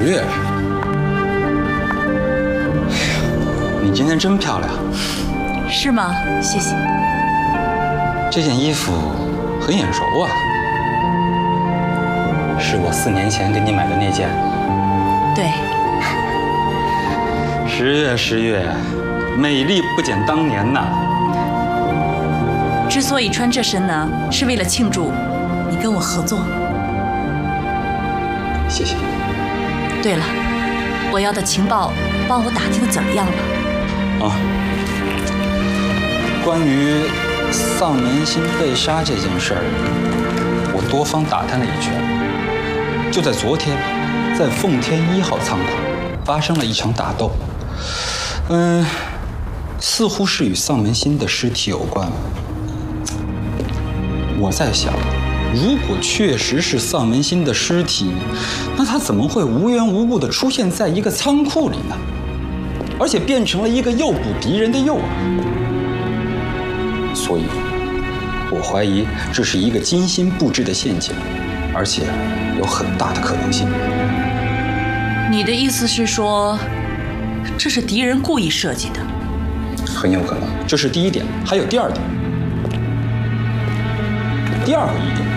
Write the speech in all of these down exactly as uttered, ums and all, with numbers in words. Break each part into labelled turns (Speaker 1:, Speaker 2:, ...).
Speaker 1: 月，你今天真漂亮。
Speaker 2: 是吗？谢谢。
Speaker 1: 这件衣服很眼熟啊，是我四年前给你买的那件。
Speaker 2: 对。
Speaker 1: 十月，十月，美丽不减当年呐。
Speaker 2: 之所以穿这身呢，是为了庆祝你跟我合作。
Speaker 1: 谢谢。
Speaker 2: 对了，我要的情报帮我打听的怎么样了？
Speaker 1: 啊，关于丧门星被杀这件事儿，我多方打探了一圈。就在昨天，在奉天一号仓库发生了一场打斗。嗯，似乎是与丧门星的尸体有关。我在想，如果确实是丧门星的尸体，那他怎么会无缘无故地出现在一个仓库里呢？而且变成了一个诱捕敌人的诱饵。所以，我怀疑这是一个精心布置的陷阱，而且有很大的可能性。
Speaker 2: 你的意思是说，这是敌人故意设计的？
Speaker 1: 很有可能，这是第一点。还有第二点。第二个疑点，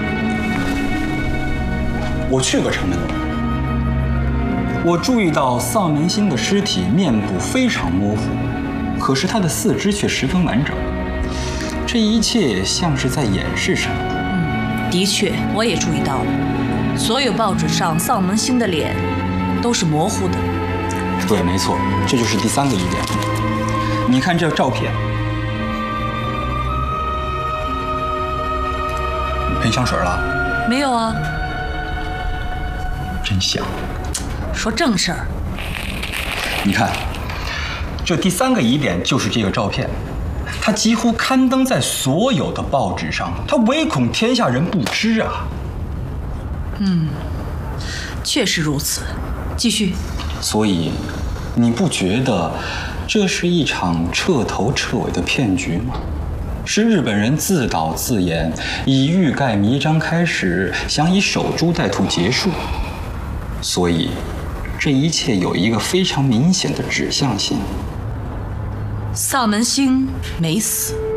Speaker 1: 我去过城门楼，我注意到丧门星的尸体面部非常模糊，可是他的四肢却十分完整。这一切像是在掩饰什么。
Speaker 2: 嗯，的确，我也注意到了，所有报纸上丧门星的脸都是模糊的。
Speaker 1: 对，没错，这就是第三个疑点。你看这照片。喷香水了？
Speaker 2: 没有啊。
Speaker 1: 真香。
Speaker 2: 说正事儿。
Speaker 1: 你看，这第三个疑点就是这个照片，它几乎刊登在所有的报纸上，它唯恐天下人不知啊。
Speaker 2: 嗯，确实如此。继续。
Speaker 1: 所以，你不觉得这是一场彻头彻尾的骗局吗？是日本人自导自演，以欲盖弥彰开始，想以守株待兔结束。所以，这一切有一个非常明显的指向性。
Speaker 2: 丧门星没死，